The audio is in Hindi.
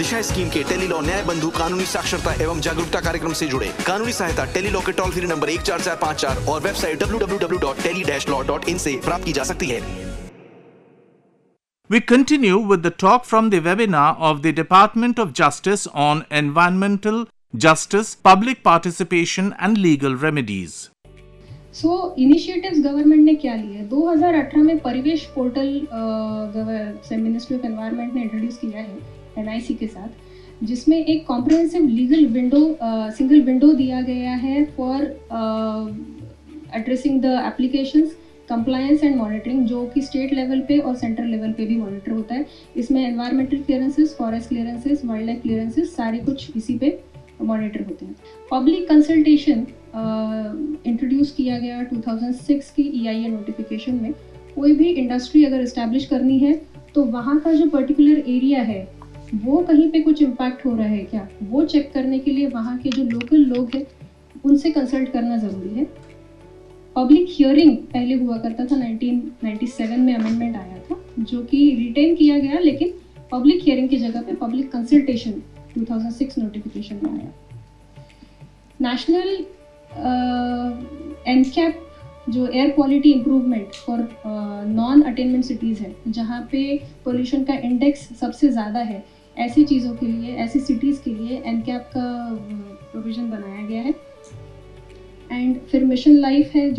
दिशा स्कीम के टेलीलॉ न्याय बंधु कानूनी साक्षरता एवं जागरूकता कार्यक्रम से जुड़े। कानूनी सहायता टेलीलॉ के टोल फ्री नंबर 14454 और वेबसाइट www.tele-law.in से प्राप्त की जा सकती है। We continue with the talk from the webinar of the Department of Justice on environmental justice, public participation and legal remedies. Initiatives government ने क्या लिए? 2018 में परिवेश पोर्टल मिनिस्ट्री ऑफ एनवायरनमेंट ने इंट्रोड्यूस किया है NIC के साथ, जिसमें एक comprehensive legal window, single window दिया गया है for addressing the applications, compliance and monitoring, जो कि स्टेट लेवल पे और सेंट्रल लेवल पे भी मॉनिटर होता है। इसमें environmental clearances, forest clearances, wild life clearances सारे कुछ इसी पे मॉनिटर होते हैं। पब्लिक कंसल्टेशन इंट्रोड्यूस किया गया 2006 की EIA नोटिफिकेशन में। कोई भी इंडस्ट्री अगर इस्टेब्लिश करनी है तो वहाँ का जो पर्टिकुलर एरिया है वो कहीं पे कुछ इम्पैक्ट हो रहा है क्या, वो चेक करने के लिए वहाँ के जो लोकल लोग हैं उनसे कंसल्ट करना ज़रूरी है। पब्लिक हियरिंग पहले हुआ करता था, 1997 में अमेंडमेंट आया था जो कि रिटेन किया गया, लेकिन पब्लिक हियरिंग की जगह पे पब्लिक कंसल्टेशन 2006 नोटिफिकेशन में आया। नेशनल NCAP जो air quality improvement for non attainment cities है, जहाँ पे पोल्यूशन का इंडेक्स सबसे ज़्यादा है, ऐसी चीज़ों के लिए, ऐसी सिटीज़ के लिए NCAP का प्रोविज़न बनाया गया है। एंड फिर मिशन लाइफ है